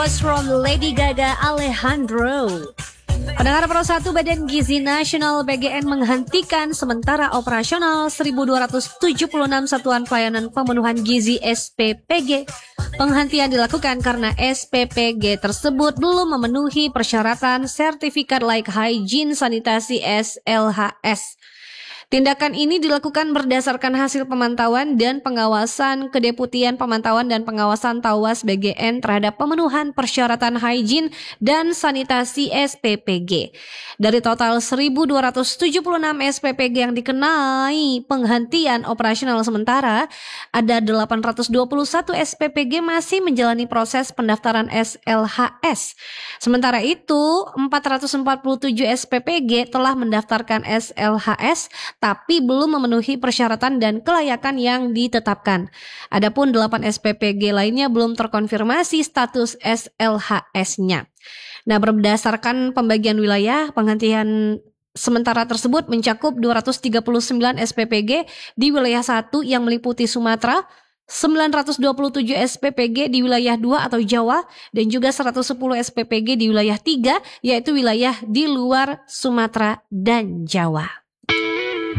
From Lady Gaga Alejandro. Pendengar Pro 1, Badan Gizi Nasional BGN menghentikan sementara operasional 1.276 satuan pelayanan pemenuhan gizi SPPG. Penghentian dilakukan karena SPPG tersebut belum memenuhi persyaratan sertifikat layak hygiene sanitasi SLHS. Tindakan ini dilakukan berdasarkan hasil pemantauan dan pengawasan Kedeputian Pemantauan dan Pengawasan Tawas BGN terhadap pemenuhan persyaratan hygiene dan sanitasi SPPG. Dari total 1.276 SPPG yang dikenai penghentian operasional sementara, ada 821 SPPG masih menjalani proses pendaftaran SLHS. Sementara itu, 447 SPPG telah mendaftarkan SLHS tapi belum memenuhi persyaratan dan kelayakan yang ditetapkan. Adapun 8 SPPG lainnya belum terkonfirmasi status SLHS-nya. Nah, berdasarkan pembagian wilayah, penghentian sementara tersebut mencakup 239 SPPG di wilayah 1 yang meliputi Sumatera, 927 SPPG di wilayah 2 atau Jawa, dan juga 110 SPPG di wilayah 3, yaitu wilayah di luar Sumatera dan Jawa.